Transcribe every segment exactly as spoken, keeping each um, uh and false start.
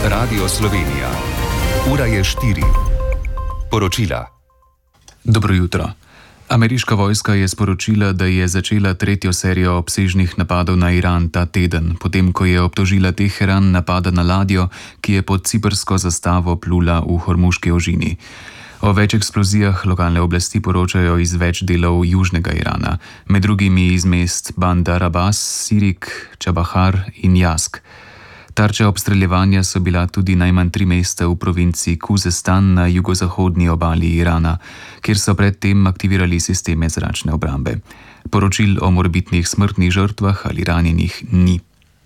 Radio Slovenija. Ura je štiri. Poročila. Dobro jutro. Ameriška vojska je sporočila, da je začela tretjo serijo obsežnih napadov na Iran ta teden, potem ko je obtožila Teheran napada na ladjo, ki je pod ciprsko zastavo plula v Hormuški ožini. O več eksplozijah lokalne oblasti poročajo iz več delov južnega Irana, med drugimi iz mest Bandar Abbas, Sirik, Čabahar in Jask. Tarča obstreljevanja so bila tudi najmanj tri mesta v provinci Kuzestan na jugozahodni obali Irana, kjer so predtem aktivirali sisteme zračne obrambe. Poročil o morebitnih smrtnih žrtvah ali ranjenih ni.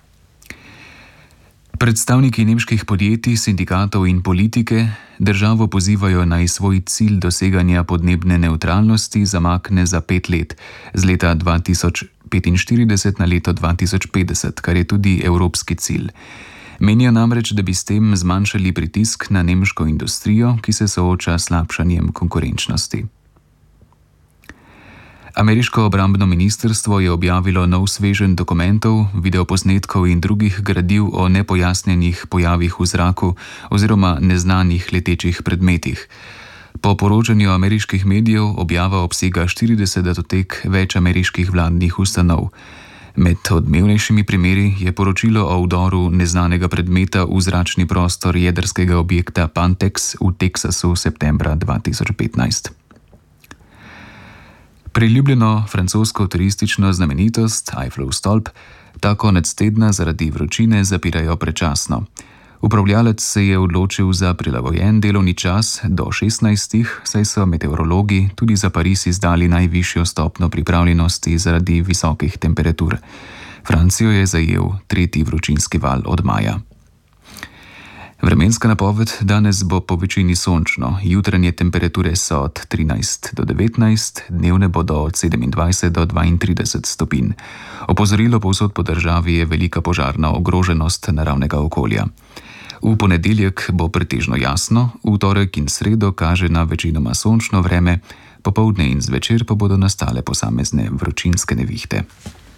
Predstavniki nemških podjetij, sindikatov in politike državo pozivajo naj svoj cilj doseganja podnebne nevtralnosti zamakne za pet let, z leta dva tisoč petinštirideset na leto dva tisoč petdeset, kar je tudi evropski cilj. Menijo namreč, da bi s tem zmanjšali pritisk na nemško industrijo, ki se sooča s slabšanjem konkurenčnosti. Ameriško obrambno ministrstvo je objavilo nov sveženj dokumentov, videoposnetkov in drugih gradiv o nepojasnjenih pojavih v zraku oziroma neznanih letečih predmetih. Po poročanju ameriških medijev objava obsega štirideset datotek več ameriških vladnih ustanov. Med odmevnejšimi primeri je poročilo o vdoru neznanega predmeta v zračni prostor jedrskega objekta Pantex v Teksasu septembra dva tisoč petnajst. Priljubljeno francosko turistično znamenitost Eiffelov stolp ta konec tedna zaradi vročine zapirajo predčasno. Upravljalec se je odločil za prilagojen delovni čas do šestnajstih, saj so meteorologi tudi za Pariz izdali najvišjo stopnjo pripravljenosti zaradi visokih temperatur. Francijo je zajel tretji vročinski val od maja. Vremenska napoved: danes bo po večini sončno, jutranje temperature so od trinajst do devetnajst, dnevne bodo od sedemindvajset do dvaintrideset stopinj. Opozorilo povsod po državi je velika požarna ogroženost naravnega okolja. V ponedeljek bo pretežno jasno, v torek in sredo kaže na večinoma sončno vreme, popoldne in zvečer pa bodo nastale posamezne vročinske nevihte.